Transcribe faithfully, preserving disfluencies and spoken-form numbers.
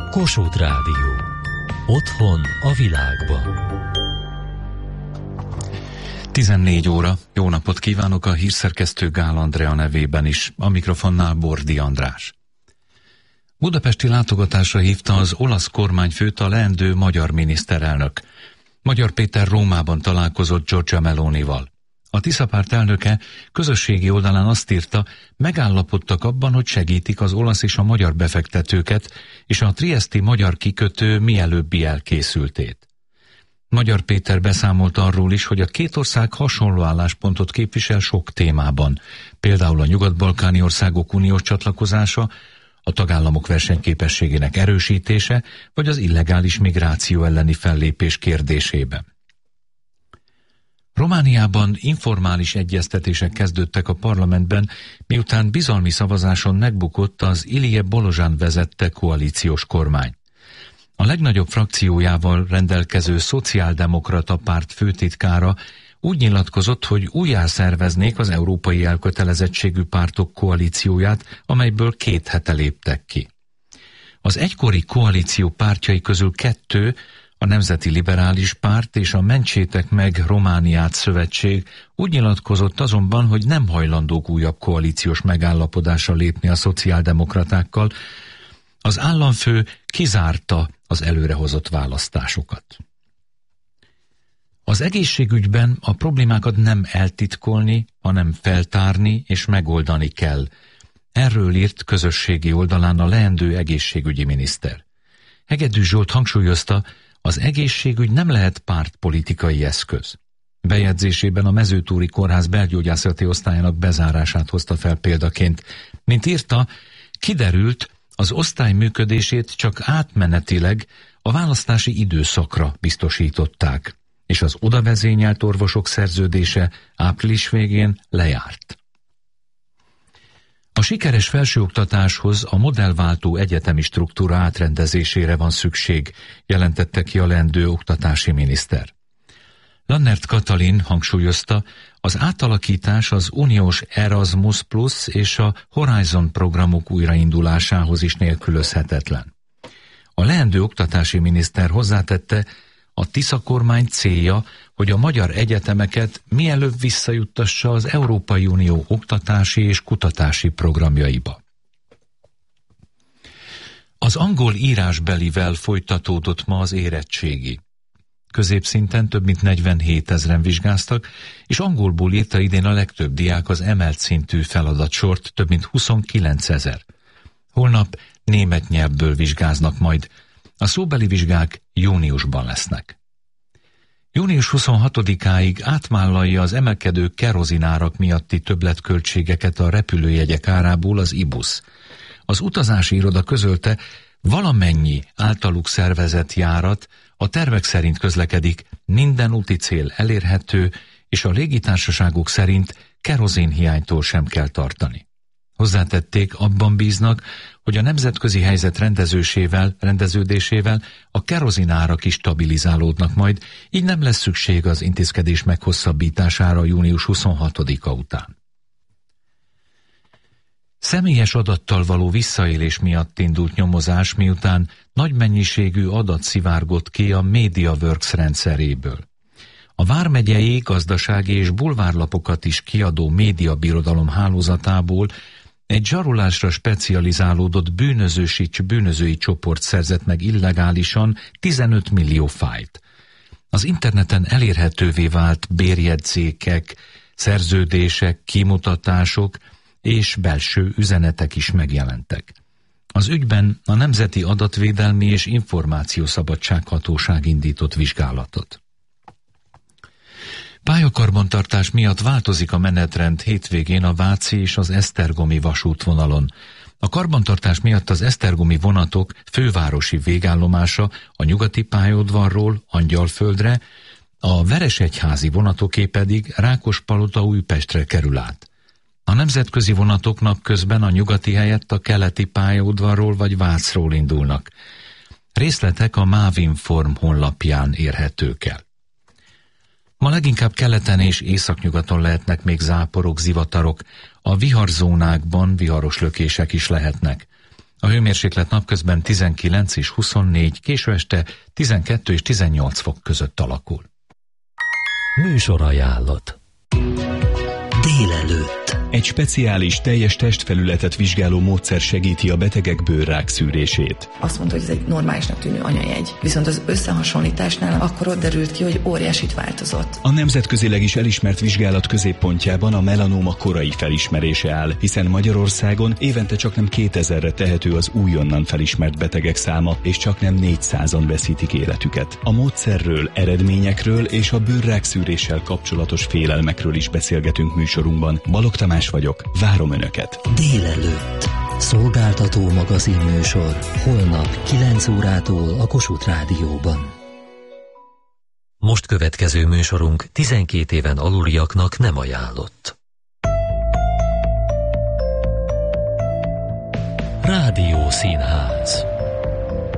Kossuth Rádió. Otthon a világban. tizennégy óra. Jó napot kívánok a hírszerkesztő Gál Andrea nevében is. A mikrofonnál Bordi András. Budapesti látogatásra hívta az olasz kormányfőt a leendő magyar miniszterelnök. Magyar Péter Rómában találkozott Giorgia Melonival. A Tisza párt elnöke közösségi oldalán azt írta, megállapodtak abban, hogy segítik az olasz és a magyar befektetőket, és a trieszti magyar kikötő mielőbbi elkészültét. Magyar Péter beszámolt arról is, hogy a két ország hasonló álláspontot képvisel sok témában, például a nyugat-balkáni országok uniós csatlakozása, a tagállamok versenyképességének erősítése, vagy az illegális migráció elleni fellépés kérdésében. Romániában informális egyeztetések kezdődtek a parlamentben, miután bizalmi szavazáson megbukott az Ilie Bolozsán vezette koalíciós kormány. A legnagyobb frakciójával rendelkező szociáldemokrata párt főtitkára úgy nyilatkozott, hogy újjászerveznék az európai elkötelezettségű pártok koalícióját, amelyből két hete léptek ki. Az egykori koalíció pártjai közül kettő, a Nemzeti Liberális Párt és a Mentsétek meg Romániát szövetség úgy nyilatkozott azonban, hogy nem hajlandók újabb koalíciós megállapodásra lépni a szociáldemokratákkal. Az államfő kizárta az előrehozott választásokat. Az egészségügyben a problémákat nem eltitkolni, hanem feltárni és megoldani kell. Erről írt közösségi oldalán a leendő egészségügyi miniszter. Hegedű Zsolt hangsúlyozta, az egészségügy nem lehet pártpolitikai eszköz. Bejegyzésében a Mezőtúri Kórház belgyógyászati osztályának bezárását hozta fel példaként. Mint írta, kiderült, az osztály működését csak átmenetileg a választási időszakra biztosították, és az odavezényelt orvosok szerződése április végén lejárt. A sikeres felsőoktatáshoz a modellváltó egyetemi struktúra átrendezésére van szükség, jelentette ki a leendő oktatási miniszter. Lannert Katalin hangsúlyozta, az átalakítás az uniós Erasmus Plus és a Horizon programok újraindulásához is nélkülözhetetlen. A leendő oktatási miniszter hozzátette, a Tisza kormány célja, hogy a magyar egyetemeket mielőbb visszajuttassa az Európai Unió oktatási és kutatási programjaiba. Az angol írásbelivel folytatódott ma az érettségi. Középszinten több mint negyvenhétezren vizsgáztak, és angolból írta idén a legtöbb diák az emelt szintű feladatsort, több mint huszonkilencezer. Holnap német nyelvből vizsgáznak majd. A szóbeli vizsgák júniusban lesznek. június huszonhatodikáig átmállalja az emelkedő kerozinárak miatti többletköltségeket a repülőjegyek árából az i busz. Az utazási iroda közölte, valamennyi általuk szervezett járat a tervek szerint közlekedik, minden úti cél elérhető, és a légitársaságok szerint kerozinhiánytól sem kell tartani. Hozzátették, abban bíznak, hogy a nemzetközi helyzet rendezősével, rendeződésével a kerozinárak is stabilizálódnak majd, így nem lesz szükség az intézkedés meghosszabbítására június huszonhatodika után. Személyes adattal való visszaélés miatt indult nyomozás, miután nagy mennyiségű adat szivárgott ki a MediaWorks rendszeréből. A vármegyei gazdasági és bulvárlapokat is kiadó médiabirodalom hálózatából egy zsarolásra specializálódott bűnözősi, bűnözői csoport szerzett meg illegálisan tizenöt millió fájlt. Az interneten elérhetővé vált bérjegyzékek, szerződések, kimutatások és belső üzenetek is megjelentek. Az ügyben a Nemzeti Adatvédelmi és Információszabadsághatóság indított vizsgálatot. Pályakarbantartás miatt változik a menetrend hétvégén a váci és az esztergomi vasútvonalon. A karbantartás miatt az esztergomi vonatok fővárosi végállomása a nyugati pályaudvarról Angyalföldre, a veresegyházi vonatoké pedig Rákospalota-Újpestre kerül át. A nemzetközi vonatok napközben a nyugati helyett a keleti pályaudvarról vagy Vácról indulnak. Részletek a Mávinform honlapján érhetők el. Ma leginkább keleten és északnyugaton lehetnek még záporok, zivatarok, a viharzónákban viharos lökések is lehetnek. A hőmérséklet napközben tizenkilenc és huszonnégy, késő este tizenkettő és tizennyolc fok között alakul. Műsorajánlat. Délelőtt. Egy speciális, teljes testfelületet vizsgáló módszer segíti a betegek bőrrák szűrését. Azt mondta, hogy ez egy normálisnak tűnő anyajegy. Viszont az összehasonlításnál akkor ott derült ki, hogy óriásit változott. A nemzetközileg is elismert vizsgálat középpontjában a melanóma korai felismerése áll, hiszen Magyarországon évente csaknem kétezerre tehető az újonnan felismert betegek száma, és csaknem négyszázan veszítik életüket. A módszerről, eredményekről és a bőrrák szűréssel kapcsolatos félelmekről is beszélgetünk műsorunkban. Balogh Tamás vagyok, várom Önöket. Délelőtt. Szolgáltató magazinműsor. Holnap kilenc órától a Kossuth Rádióban. Most következő műsorunk tizenkét éven aluliaknak nem ajánlott. Rádiószínház.